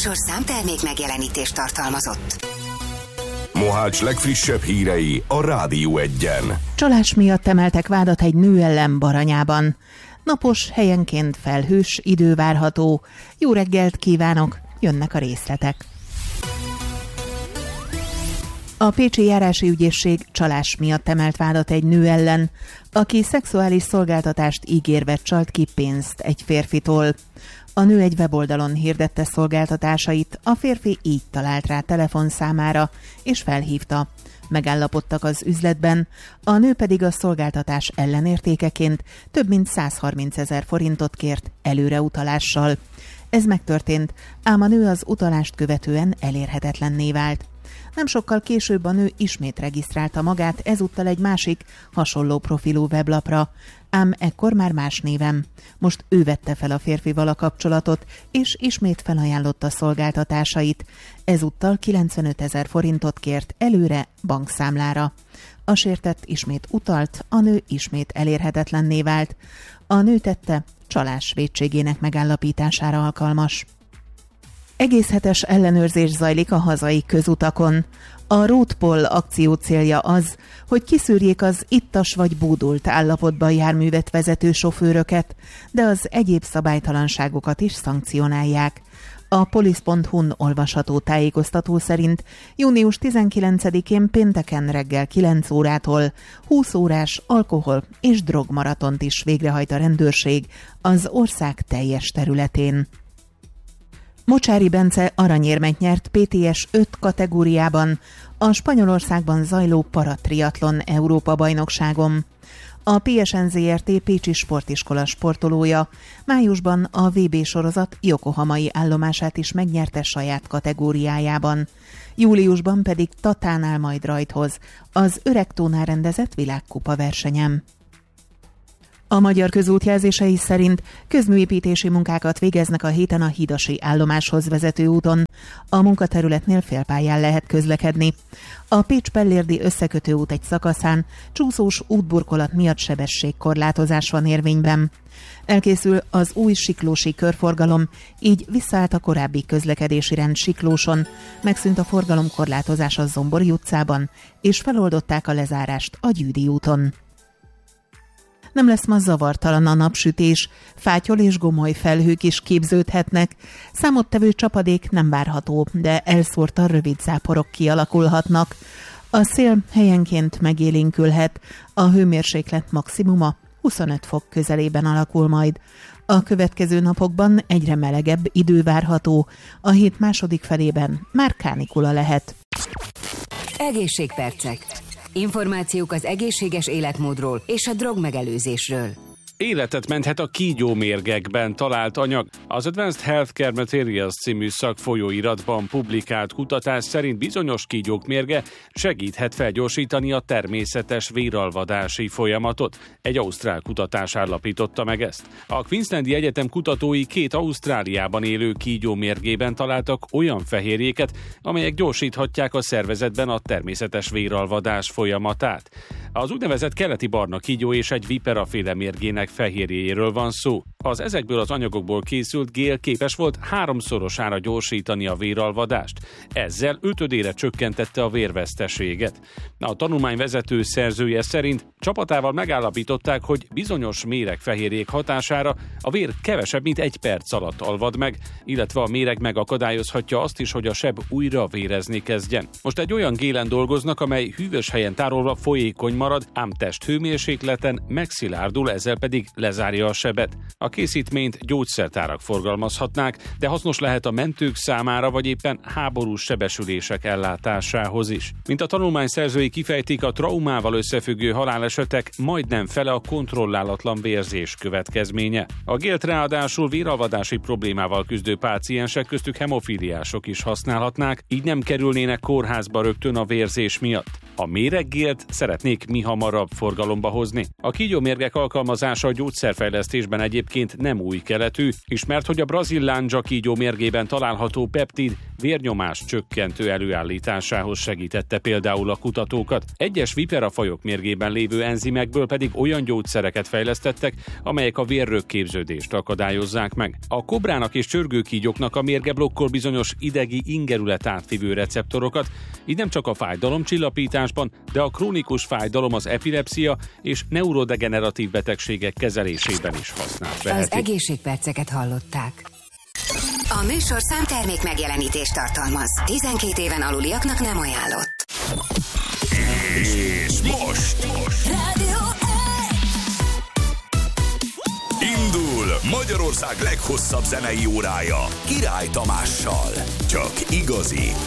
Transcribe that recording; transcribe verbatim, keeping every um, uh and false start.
műsor számtermék megjelenítést tartalmazott. Mohács legfrissebb hírei a Rádió Egyen. Csalás miatt emeltek vádat egy nő ellen Baranyában. Napos, helyenként felhős idő várható. Jó reggelt kívánok, jönnek a részletek. A Pécsi Járási Ügyészség csalás miatt emelt vádat egy nő ellen, aki szexuális szolgáltatást ígérve csalt ki pénzt egy férfitól. A nő egy weboldalon hirdette szolgáltatásait, a férfi így talált rá telefonszámára, és felhívta. Megállapodtak az üzletben, a nő pedig a szolgáltatás ellenértékeként több mint százharmincezer forintot kért előreutalással. Ez megtörtént, ám a nő az utalást követően elérhetetlenné vált. Nem sokkal később a nő ismét regisztrálta magát, ezúttal egy másik, hasonló profilú weblapra, ám ekkor már más néven. Most ő vette fel a férfival a kapcsolatot, és ismét felajánlotta szolgáltatásait. Ezúttal kilencvenötezer forintot kért előre bankszámlára. A sértett ismét utalt, a nő ismét elérhetetlenné vált. A nő tette csalás vétségének megállapítására alkalmas. Egész hetes ellenőrzés zajlik a hazai közutakon. A Roadpoll akció célja az, hogy kiszűrjék az ittas vagy búdult állapotban járművet vezető sofőröket, de az egyéb szabálytalanságokat is szankcionálják. A polisz pont hu-n olvasható tájékoztató szerint június tizenkilencedikén pénteken reggel kilenc órától húsz órás alkohol- és drogmaratont is végrehajt a rendőrség az ország teljes területén. Mocsári Bence aranyérmet nyert pé té es öt kategóriában a Spanyolországban zajló paratriatlon Európa-bajnokságon. A pé es en zé er té Pécsi Sportiskola sportolója májusban a vé bé sorozat yokohamai állomását is megnyerte saját kategóriájában. Júliusban pedig Tatánál majd rajthoz az Öregtónál rendezett világkupa versenyen. A Magyar Közút jelzései szerint közműépítési munkákat végeznek a héten a hídasi állomáshoz vezető úton. A munkaterületnél félpályán lehet közlekedni. A Pécs-Pellérdi összekötő út egy szakaszán csúszós útburkolat miatt sebességkorlátozás van érvényben. Elkészül az új siklósi körforgalom, így visszaállt a korábbi közlekedési rend Siklóson, megszűnt a forgalomkorlátozás a Zombori utcában, és feloldották a lezárást a Gyűdi úton. Nem lesz ma zavartalan a napsütés, fátyol és gomoly felhők is képződhetnek. Számottevő csapadék nem várható, de elszórtan rövid záporok kialakulhatnak. A szél helyenként megélénkülhet, a hőmérséklet maximuma huszonöt fok közelében alakul majd. A következő napokban egyre melegebb idő várható, a hét második felében már kánikula lehet. Egészségpercek. Információk az egészséges életmódról és a drogmegelőzésről. Életet menthet a kígyómérgekben talált anyag. Az Advanced Healthcare Materials című szakfolyóiratban publikált kutatás szerint bizonyos kígyók mérge segíthet felgyorsítani a természetes véralvadási folyamatot. Egy ausztrál kutatás állapította meg ezt. A Queenslandi Egyetem kutatói két Ausztráliában élő kígyó mérgében találtak olyan fehérjéket, amelyek gyorsíthatják a szervezetben a természetes véralvadás folyamatát. Az úgynevezett keleti barna kígyó és egy viperaféle mérgének fehérjéjéről van szó. Az ezekből az anyagokból készült gél képes volt háromszorosára gyorsítani a véralvadást. Ezzel ötödére csökkentette a vérveszteséget. A tanulmány vezető szerzője szerint csapatával megállapították, hogy bizonyos méregfehérjék hatására a vér kevesebb, mint egy perc alatt alvad meg, illetve a méreg megakadályozhatja azt is, hogy a seb újra vérezni kezdjen. Most egy olyan gélen dolgoznak, amely hűvös helyen tárolva folyékony marad, ám testhőmérsékleten megszilárdul, ezzel pedig lezárja a sebet. A készítményt gyógyszertárak forgalmazhatnák, de hasznos lehet a mentők számára, vagy éppen háborús sebesülések ellátásához is. Mint a tanulmány szerzői kifejtik, a traumával összefüggő halálesetek majdnem fele a kontrollálatlan vérzés következménye. A gélt ráadásul véralvadási problémával küzdő páciensek, köztük hemofíliások is használhatnák, így nem kerülnének kórházba rögtön a vérzés miatt. A méreggélt szeretnék mihamarabb forgalomba hozni. A kígyómérgek alkalmazása hatása a gyógyszerfejlesztésben egyébként nem új keletű, és mert hogy a brazil lándzsa kígyó mérgében található peptid vérnyomás csökkentő előállításához segítette például a kutatókat. Egyes viperafajok mérgében lévő enzimekből pedig olyan gyógyszereket fejlesztettek, amelyek a vérrögképződést akadályozzák meg. A kobrának és csörgőkígyóknak a mérge blokkol bizonyos idegi ingerület átvivő receptorokat, így nem csak a fájdalomcsillapításban, de a krónikus fájdalom, az epilepszia és neurodegeneratív betegségek kezelésében is használt vehetik. Az egészségperceket hallották. A műsor számtermék megjelenítést tartalmaz. tizenkét éven aluliaknak nem ajánlott. És most, most. Rádió indul Magyarország leghosszabb zenei órája Király Tamással. Csak igazi